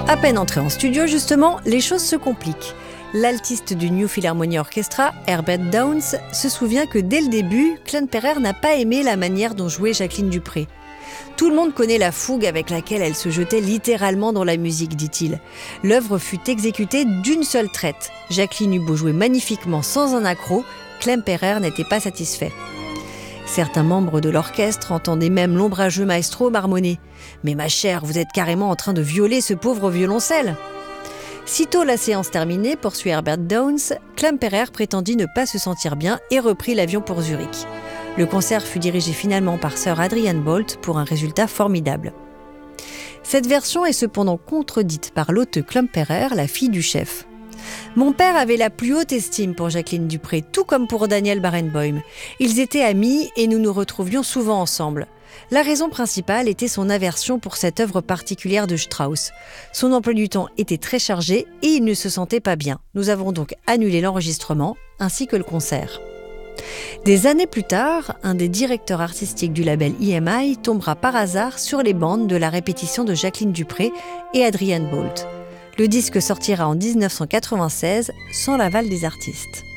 À peine entré en studio, justement, les choses se compliquent. L'altiste du New Philharmonia Orchestra, Herbert Downes, se souvient que dès le début, Klemperer n'a pas aimé la manière dont jouait Jacqueline Dupré. Tout le monde connaît la fougue avec laquelle elle se jetait littéralement dans la musique, dit-il. L'œuvre fut exécutée d'une seule traite. Jacqueline eut beau jouer magnifiquement sans un accroc, Klemperer n'était pas satisfait. Certains membres de l'orchestre entendaient même l'ombrageux maestro marmonner « Mais ma chère, vous êtes carrément en train de violer ce pauvre violoncelle !» Sitôt la séance terminée, poursuit Herbert Downes, Klemperer prétendit ne pas se sentir bien et reprit l'avion pour Zurich. Le concert fut dirigé finalement par Sir Adrian Boult pour un résultat formidable. Cette version est cependant contredite par l'hôte Klemperer, la fille du chef. Mon père avait la plus haute estime pour Jacqueline Dupré, tout comme pour Daniel Barenboim. Ils étaient amis et nous nous retrouvions souvent ensemble. La raison principale était son aversion pour cette œuvre particulière de Strauss. Son emploi du temps était très chargé et il ne se sentait pas bien. Nous avons donc annulé l'enregistrement ainsi que le concert. Des années plus tard, un des directeurs artistiques du label EMI tombera par hasard sur les bandes de la répétition de Jacqueline Dupré et Adrian Boult. Le disque sortira en 1996 sans l'aval des artistes.